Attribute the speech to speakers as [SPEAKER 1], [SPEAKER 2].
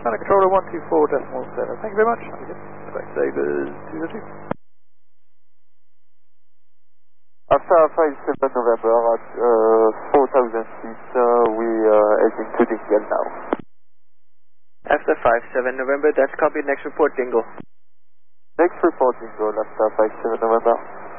[SPEAKER 1] China controller 124.7. Thank you very much. Back Sabres 202.
[SPEAKER 2] Alpha 57 November at 4,000 feet, we are heading to Dingle now.
[SPEAKER 3] After 57 November, that's copied. Next report, Dingle.
[SPEAKER 2] Next report, Dingle, after 57 November.